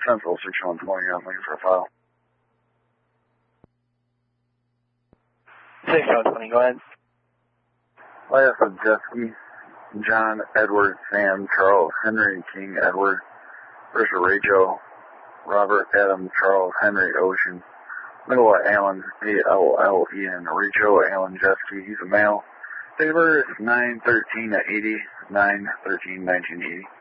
Central 6120, I'm looking for a file. 6120, go ahead. Last of Jesky, John, Edward, Sam, Charles, Henry, King, Edward, Richard, Rachel, Robert, Adam, Charles, Henry, Ocean, middle of Alan, A-L-L-E-N, Rachel, Alan, Jesky, he's a male. Date of birth 9/13/80, 9/13/1980.